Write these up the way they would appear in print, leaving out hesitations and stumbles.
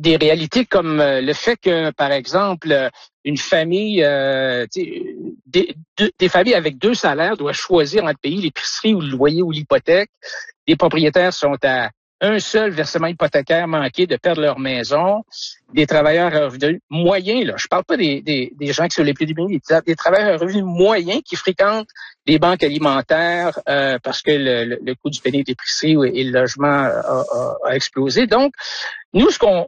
des réalités comme le fait que, par exemple, une famille, des familles avec 2 salaires doivent choisir entre payer l'épicerie ou le loyer ou l'hypothèque. Les propriétaires sont à un seul versement hypothécaire manqué de perdre leur maison. Des travailleurs à revenus moyens, là, je parle pas des gens qui sont les plus démunis, des travailleurs à revenus moyens qui fréquentent les banques alimentaires parce que le coût du panier d'épicerie et le logement a explosé. Donc, nous, ce qu'on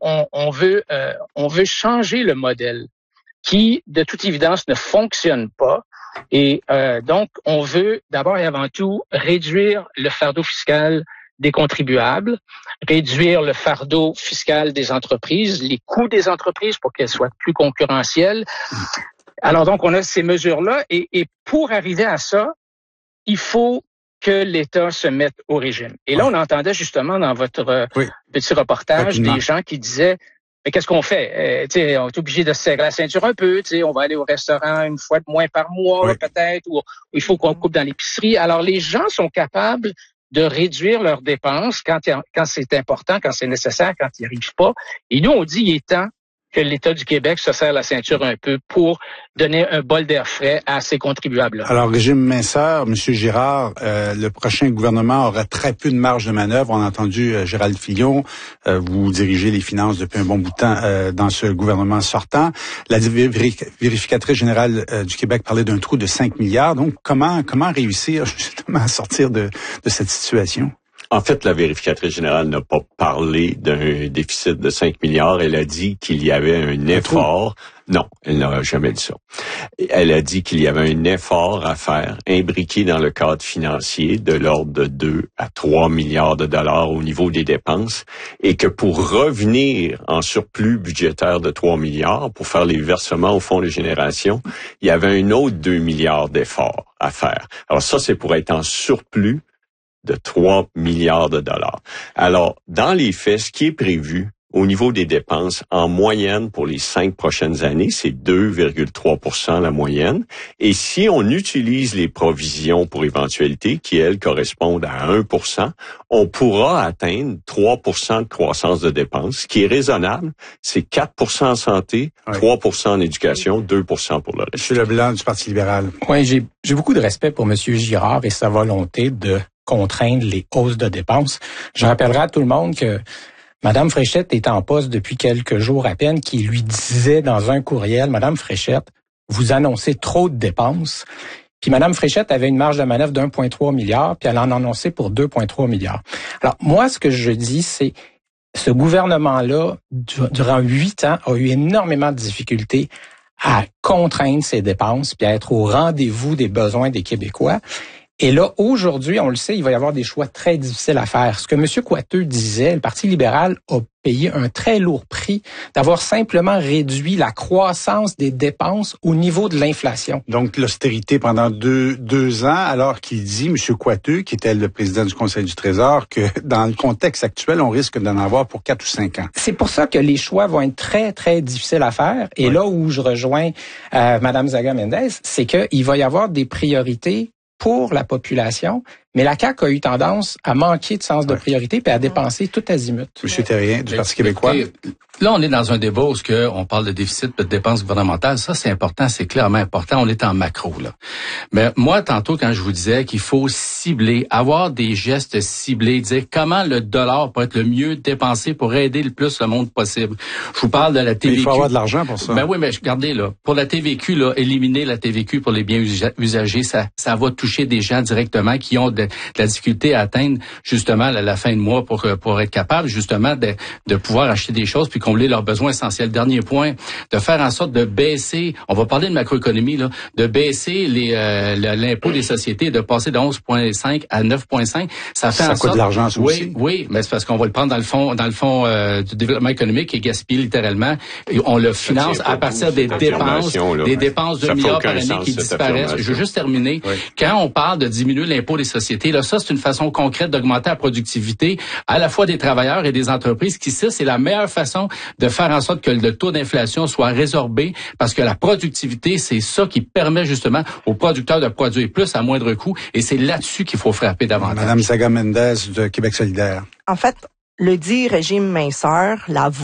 on veut changer le modèle qui, de toute évidence, ne fonctionne pas. Et donc, on veut d'abord et avant tout réduire le fardeau fiscal des contribuables, réduire le fardeau fiscal des entreprises, les coûts des entreprises pour qu'elles soient plus concurrentielles. Alors donc, on a ces mesures-là et pour arriver à ça, il faut que l'État se mette au régime. Et là, on entendait justement dans votre petit reportage des gens qui disaient mais qu'est-ce qu'on fait? On est obligé de se serrer la ceinture un peu. On va aller au restaurant une fois de moins par mois, peut-être, ou il faut qu'on coupe dans l'épicerie. Alors, les gens sont capables de réduire leurs dépenses quand c'est important, quand c'est nécessaire, quand ils n'y arrivent pas. Et nous, on dit il est temps que l'État du Québec se serre la ceinture un peu pour donner un bol d'air frais à ces contribuables-là. Alors, régime minceur, M. Girard, le prochain gouvernement aura très peu de marge de manœuvre. On a entendu Gérald Fillon, vous dirigez les finances depuis un bon bout de temps dans ce gouvernement sortant. La vérificatrice générale du Québec parlait d'un trou de 5 milliards. Donc, comment réussir justement à sortir de cette situation? En fait, la vérificatrice générale n'a pas parlé d'un déficit de 5 milliards. Elle a dit qu'il y avait un effort. Non, elle n'a jamais dit ça. Elle a dit qu'il y avait un effort à faire, imbriqué dans le cadre financier de l'ordre de 2 à 3 milliards de dollars au niveau des dépenses et que pour revenir en surplus budgétaire de 3 milliards, pour faire les versements au fonds de génération, il y avait un autre 2 milliards d'efforts à faire. Alors ça, c'est pour être en surplus de 3 milliards de dollars. Alors, dans les faits, ce qui est prévu au niveau des dépenses, en moyenne pour les 5 prochaines années, c'est 2,3% la moyenne. Et si on utilise les provisions pour éventualité, qui, elles, correspondent à 1%, on pourra atteindre 3% de croissance de dépenses, ce qui est raisonnable. C'est 4% en santé, 3% en éducation, 2% pour le reste. Monsieur Leblanc du Parti libéral. Oui, j'ai beaucoup de respect pour M. Girard et sa volonté de contraindre les hausses de dépenses. Je rappellerai à tout le monde que Mme Fréchette est en poste depuis quelques jours à peine, qui lui disait dans un courriel, Mme Fréchette, vous annoncez trop de dépenses. Puis Mme Fréchette avait une marge de manœuvre d'1,3 milliard, puis elle en a annoncé pour 2,3 milliards. Alors, moi, ce que je dis, c'est ce gouvernement-là, durant 8 ans, a eu énormément de difficultés à contraindre ses dépenses, puis à être au rendez-vous des besoins des Québécois. Et là, aujourd'hui, on le sait, il va y avoir des choix très difficiles à faire. Ce que M. Coiteux disait, le Parti libéral a payé un très lourd prix d'avoir simplement réduit la croissance des dépenses au niveau de l'inflation. Donc, l'austérité pendant deux ans, alors qu'il dit, M. Coiteux, qui était le président du Conseil du Trésor, que dans le contexte actuel, on risque d'en avoir pour 4 ou 5 ans. C'est pour ça que les choix vont être très, très difficiles à faire. Et là où je rejoins Mme Zaga-Mendez, c'est qu'il va y avoir des priorités pour la population, mais la CAQ a eu tendance à manquer de sens de priorité puis à dépenser tout azimut. M. Terrien, du Parti québécois. Là, on est dans un débat où on parle de déficit de dépenses gouvernementales. Ça, c'est important, c'est clairement important. On est en macro, là. Mais moi, tantôt, quand je vous disais qu'il faut cibler, avoir des gestes ciblés, dire comment le dollar peut être le mieux dépensé pour aider le plus le monde possible. Je vous parle de la TVQ. Mais il faut avoir de l'argent pour ça. Ben oui, mais regardez, là, pour la TVQ, là, éliminer la TVQ pour les biens usagers, ça va toucher des gens directement qui ont de la difficulté à atteindre, justement, la fin de mois pour être capable, justement, de pouvoir acheter des choses puis combler leurs besoins essentiels. Dernier point, de faire en sorte de baisser, on va parler de macroéconomie, là, de baisser l'impôt des sociétés, de passer de 11,5 à 9,5. Ça fait en sorte... Ça coûte de l'argent, ça aussi. Oui, mais c'est parce qu'on va le prendre dans le fond du développement économique et gaspiller littéralement. Et on le finance à partir des dépenses de milliards par année qui disparaissent. Je veux juste terminer. Oui. Quand on parle de diminuer l'impôt des sociétés, là, ça, c'est une façon concrète d'augmenter la productivité à la fois des travailleurs et des entreprises qui, ça, c'est la meilleure façon de faire en sorte que le taux d'inflation soit résorbé parce que la productivité, c'est ça qui permet justement aux producteurs de produire plus à moindre coût et c'est là-dessus qu'il faut frapper davantage. Madame Zaga-Mendez de Québec solidaire. En fait, le dit régime minceur, la